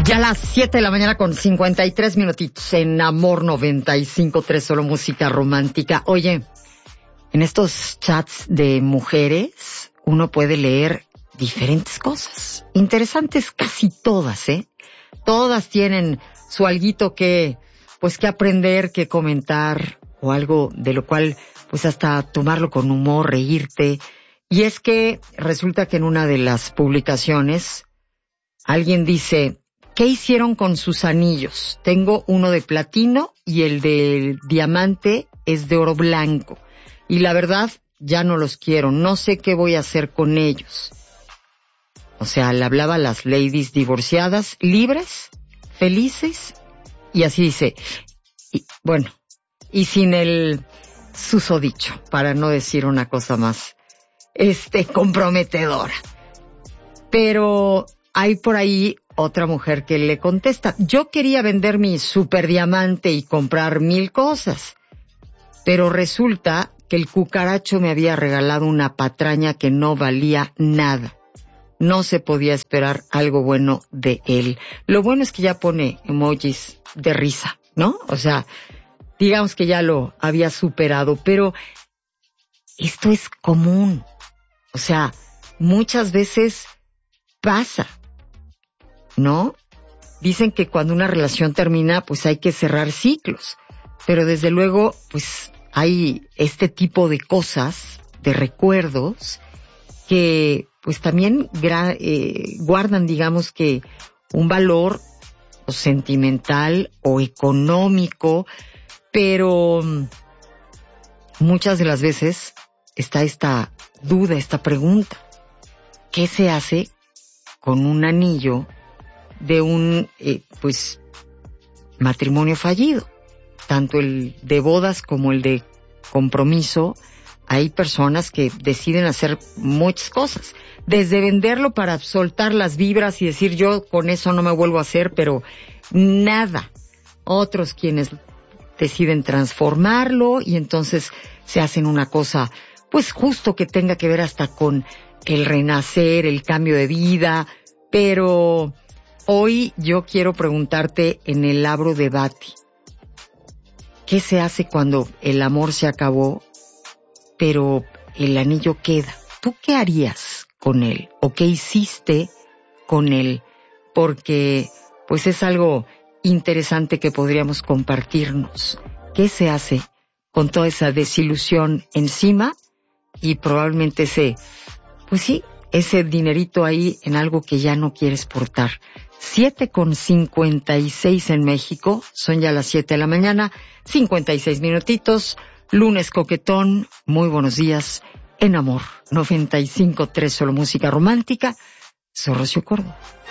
Ya a las 7 de la mañana con 53 minutitos en Amor 95.3, solo música romántica. Oye, en estos chats de mujeres uno puede leer diferentes cosas. Interesantes casi todas, ¿eh? Todas tienen su alguito que aprender, que comentar, o algo de lo cual, pues hasta tomarlo con humor, reírte. Y es que resulta que en una de las publicaciones alguien dice: ¿qué hicieron con sus anillos? Tengo uno de platino y el de diamante es de oro blanco. Y la verdad, ya no los quiero. No sé qué voy a hacer con ellos. O sea, le hablaba a las ladies divorciadas, libres, felices, y así dice. Y, bueno, y sin el susodicho, para no decir una cosa más, comprometedora. Pero hay por ahí otra mujer que le contesta: yo quería vender mi superdiamante y comprar 1000 cosas, pero resulta que el cucaracho me había regalado una patraña que no valía nada. No se podía esperar algo bueno de él. Lo bueno es que ya pone emojis de risa, ¿no? O sea, digamos que ya lo había superado, pero esto es común. O sea, muchas veces pasa, ¿no? Dicen que cuando una relación termina, pues hay que cerrar ciclos. Pero desde luego, pues hay este tipo de cosas, de recuerdos, que pues también guardan, digamos que, un valor o sentimental o económico, pero muchas de las veces está esta duda, esta pregunta: ¿qué se hace con un anillo de un matrimonio fallido? Tanto el de bodas como el de compromiso. Hay personas que deciden hacer muchas cosas, desde venderlo para soltar las vibras y decir: yo con eso no me vuelvo a hacer, pero nada. Otros quienes deciden transformarlo y entonces se hacen una cosa, pues justo que tenga que ver hasta con el renacer, el cambio de vida. Pero hoy yo quiero preguntarte en el Abro Debate: ¿qué se hace cuando el amor se acabó, pero el anillo queda? ¿Tú qué harías con él? ¿O qué hiciste con él? Porque pues es algo interesante que podríamos compartirnos. ¿Qué se hace con toda esa desilusión encima? Y probablemente ese dinerito ahí en algo que ya no quieres portar. 7:56 en México, son ya las 7 de la mañana, 56 minutitos, lunes coquetón. Muy buenos días en Amor 95.3, solo música romántica. Soy Rocío Córdoba.